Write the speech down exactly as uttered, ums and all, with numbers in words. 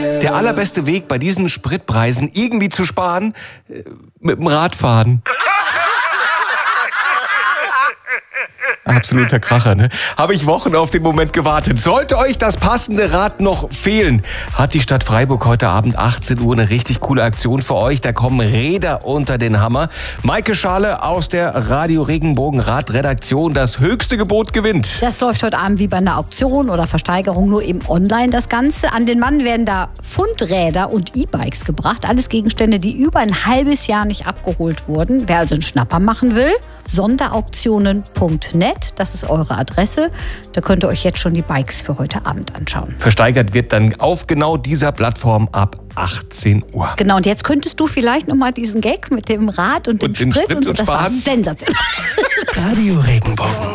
Der allerbeste Weg bei diesen Spritpreisen irgendwie zu sparen, äh, mit dem Radfahren. Absoluter Kracher, ne? Habe ich Wochen auf den Moment gewartet. Sollte euch das passende Rad noch fehlen, hat die Stadt Freiburg heute Abend achtzehn Uhr eine richtig coole Aktion für euch. Da kommen Räder unter den Hammer. Maike Schale aus der Radio Regenbogen Radredaktion. Das höchste Gebot gewinnt. Das läuft heute Abend wie bei einer Auktion oder Versteigerung, nur eben online das Ganze. An den Mann werden da Fundräder und E-Bikes gebracht. Alles Gegenstände, die über ein halbes Jahr nicht abgeholt wurden. Wer also einen Schnapper machen will, sonderauktionen punkt net, das ist eure Adresse. Da könnt ihr euch jetzt schon die Bikes für heute Abend anschauen. Versteigert wird dann auf genau dieser Plattform ab achtzehn Uhr. Genau, und jetzt könntest du vielleicht nochmal diesen Gag mit dem Rad und dem und dem Sprit, Sprit und so, und das war Sparen. sensationell. Radio Regenbogen.